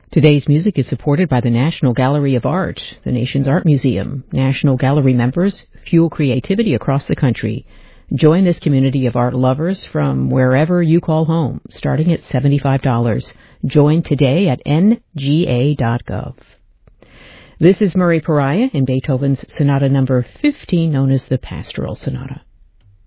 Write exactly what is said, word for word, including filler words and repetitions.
Today's music is supported by the National Gallery of Art, the nation's art museum. National Gallery members fuel creativity across the country. Join this community of art lovers from wherever you call home, starting at seventy-five dollars. Join today at N G A dot gov. This is Murray Pariah in Beethoven's Sonata number fifteen, known as the Pastoral Sonata.